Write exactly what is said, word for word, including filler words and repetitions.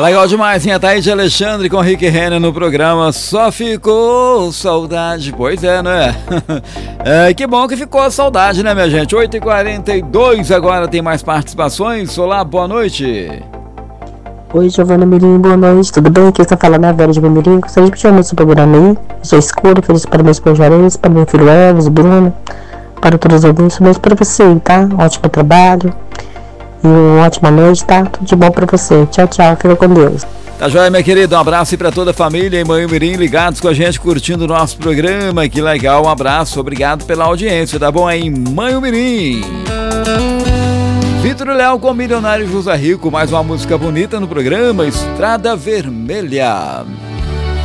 Legal demais, hein? A Thaís de Alexandre com Rick Renner no programa Só Ficou Saudade. Pois é, né? É, que bom que ficou a saudade, né, minha gente? oito e quarenta e dois, agora tem mais participações. Olá, boa noite. Oi, Giovana Mirim, boa noite, tudo bem? Aqui está falando a Vera de Mirim. Gostaria de pedir a música do programa aí. Eu sou escuro, feliz para meus pejareiros, para meu filho Elvis, Bruno, para todos os ouvintes, mesmo para você, tá? Ótimo trabalho e uma ótima noite, tá? Tudo de bom para você. Tchau, tchau, fica com Deus. Tá joia, minha querida? Um abraço aí pra toda a família em Manhã Mirim, ligados com a gente, curtindo o nosso programa. Que legal, um abraço, obrigado pela audiência, tá bom? Aí em Manhã Mirim. Vitor Léo com Milionário José Rico, mais uma música bonita no programa Estrada Vermelha.